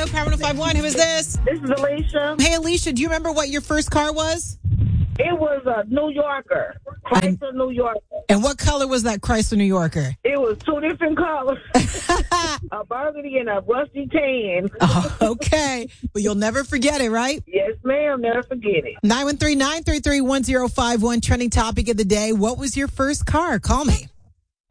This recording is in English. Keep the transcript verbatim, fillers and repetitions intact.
Power one oh five one. Who is this? This is Alicia. Hey, Alicia, do you remember what your first car was? It was a New Yorker. Chrysler New Yorker. And what color was that Chrysler New Yorker? It was two different colors. A burgundy and a rusty tan. Oh, okay. But you'll never forget it, right? Yes, ma'am. Never forget it. nine one three, nine three three, one oh five one, trending topic of the day. What was your first car? Call me.